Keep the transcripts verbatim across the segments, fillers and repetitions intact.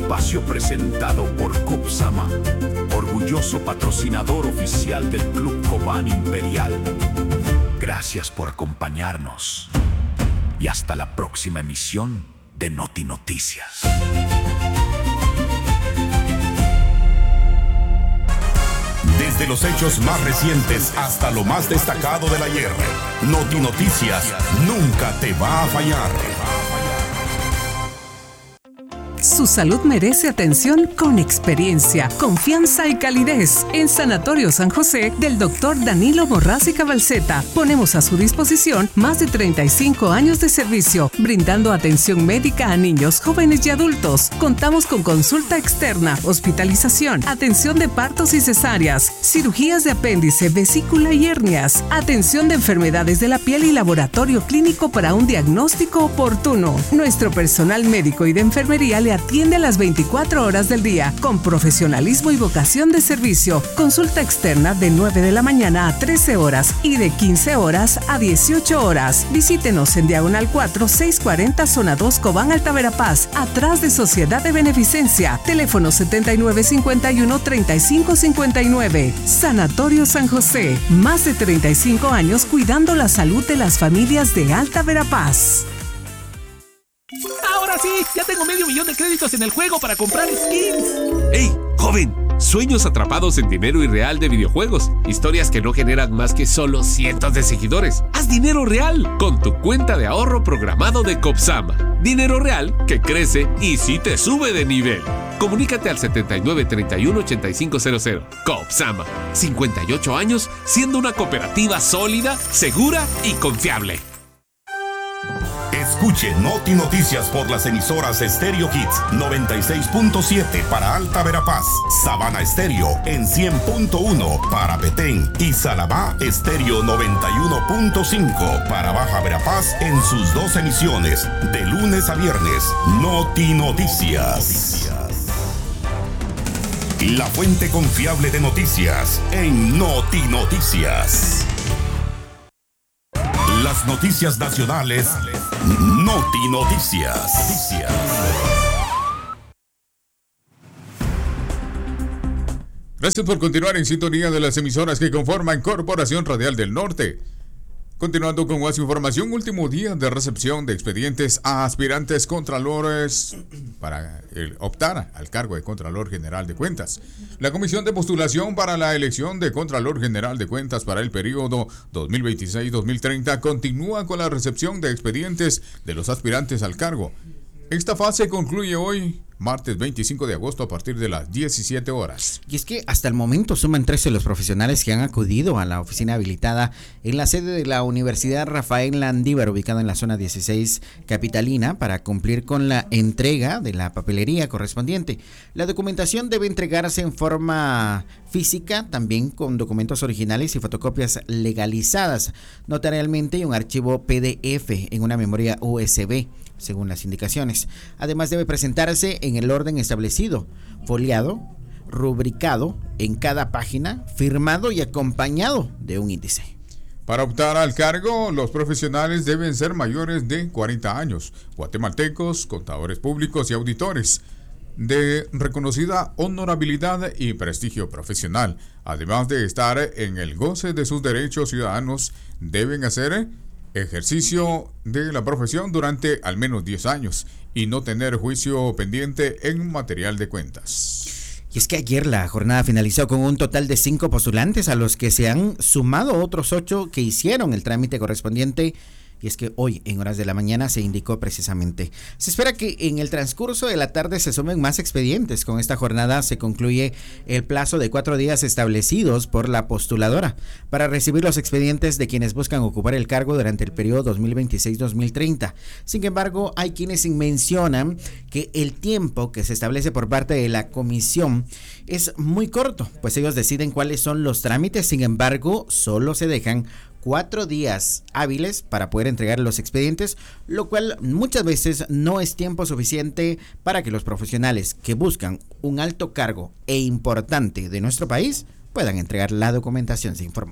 espacio presentado por Copsama, orgulloso patrocinador oficial del Club Cobán Imperial. Gracias por acompañarnos y hasta la próxima emisión de Noti Noticias. Desde los hechos más recientes hasta lo más destacado del ayer, Noti Noticias nunca te va a fallar. Su salud merece atención con experiencia, confianza y calidez. En Sanatorio San José del doctor Danilo Morraz y Cabalceta ponemos a su disposición más de treinta y cinco años de servicio, brindando atención médica a niños, jóvenes y adultos. Contamos con consulta externa, hospitalización, atención de partos y cesáreas, cirugías de apéndice, vesícula y hernias, atención de enfermedades de la piel y laboratorio clínico para un diagnóstico oportuno. Nuestro personal médico y de enfermería le atiende a las veinticuatro horas del día con profesionalismo y vocación de servicio. Consulta externa de nueve de la mañana a trece horas y de quince horas a dieciocho horas. Visítenos en Diagonal cuatro, seiscientos cuarenta, Zona dos, Cobán, Alta Verapaz, atrás de Sociedad de Beneficencia. Teléfono setenta y nueve cincuenta y uno, treinta y cinco cincuenta y nueve. Sanatorio San José. Más de treinta y cinco años cuidando la salud de las familias de Alta Verapaz. ¡Ahora sí! ¡Ya tengo medio millón de créditos en el juego para comprar skins! ¡Ey, joven! Sueños atrapados en dinero irreal de videojuegos. Historias que no generan más que solo cientos de seguidores. ¡Haz dinero real con tu cuenta de ahorro programado de Copsama! Dinero real que crece y sí te sube de nivel. Comunícate al setenta y nueve, treinta y uno, ochenta y cinco cero cero. Copsama. cincuenta y ocho años siendo una cooperativa sólida, segura y confiable. Escuche Noti Noticias por las emisoras Stereo Hits noventa y seis punto siete para Alta Verapaz, Sabana Estéreo en cien punto uno para Petén y Salabá Estéreo noventa y uno punto cinco para Baja Verapaz en sus dos emisiones, de lunes a viernes. Noti Noticias. La fuente confiable de noticias en Noti Noticias. Las noticias nacionales, Noti Noticias. Gracias por continuar en sintonía de las emisoras que conforman Corporación Radial del Norte. Continuando con más información, último día de recepción de expedientes a aspirantes contralores para el, optar al cargo de Contralor General de Cuentas. La comisión de postulación para la elección de Contralor General de Cuentas para el periodo dos mil veintiséis dos mil treinta continúa con la recepción de expedientes de los aspirantes al cargo. Esta fase concluye hoy, martes veinticinco de agosto, a partir de las diecisiete horas. Y es que hasta el momento suman trece los profesionales que han acudido a la oficina habilitada en la sede de la Universidad Rafael Landívar, ubicada en la zona dieciséis capitalina, para cumplir con la entrega de la papelería correspondiente. La documentación debe entregarse en forma física, también con documentos originales y fotocopias legalizadas, notarialmente, y un archivo P D F en una memoria U S B, según las indicaciones. Además, debe presentarse en el orden establecido, foliado, rubricado en cada página, firmado y acompañado de un índice. Para optar al cargo, los profesionales deben ser mayores de cuarenta años, guatemaltecos, contadores públicos y auditores, de reconocida honorabilidad y prestigio profesional. Además de estar en el goce de sus derechos ciudadanos, deben hacer ejercicio de la profesión durante al menos diez años y no tener juicio pendiente en material de cuentas. Y es que ayer la jornada finalizó con un total de cinco postulantes, a los que se han sumado otros ocho que hicieron el trámite correspondiente. Y es que hoy, en horas de la mañana, se indicó precisamente. Se espera que en el transcurso de la tarde se sumen más expedientes. Con esta jornada se concluye el plazo de cuatro días establecidos por la postuladora para recibir los expedientes de quienes buscan ocupar el cargo durante el periodo dos mil veintiséis dos mil treinta. Sin embargo, hay quienes mencionan que el tiempo que se establece por parte de la comisión es muy corto, pues ellos deciden cuáles son los trámites. Sin embargo, solo se dejan cuatro días hábiles para poder entregar los expedientes, lo cual muchas veces no es tiempo suficiente para que los profesionales que buscan un alto cargo e importante de nuestro país puedan entregar la documentación, se informó.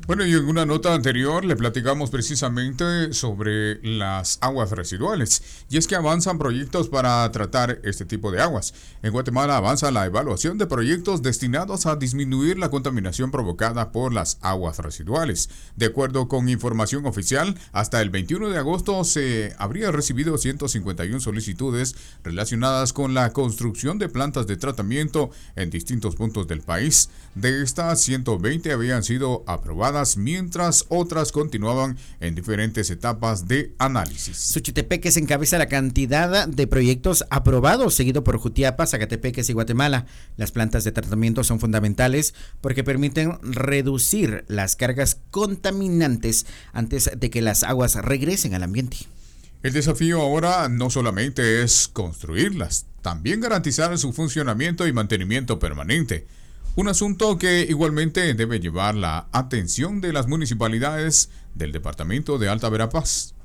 Bueno, y en una nota anterior le platicamos precisamente sobre las aguas residuales. Y es que avanzan proyectos para tratar este tipo de aguas. En Guatemala avanza la evaluación de proyectos destinados a disminuir la contaminación provocada por las aguas residuales. De acuerdo con información oficial, hasta el veintiuno de agosto se habría recibido ciento cincuenta y una solicitudes relacionadas con la construcción de plantas de tratamiento en distintos puntos del país. De estas, ciento veinte habían sido aprobadas, mientras otras continuaban en diferentes etapas de análisis. Suchitepeques encabeza la cantidad de proyectos aprobados, seguido por Jutiapa, Zacatepeques y Guatemala. Las plantas de tratamiento son fundamentales porque permiten reducir las cargas contaminantes antes de que las aguas regresen al ambiente. El desafío ahora no solamente es construirlas, también garantizar su funcionamiento y mantenimiento permanente. Un asunto que igualmente debe llevar la atención de las municipalidades del departamento de Alta Verapaz.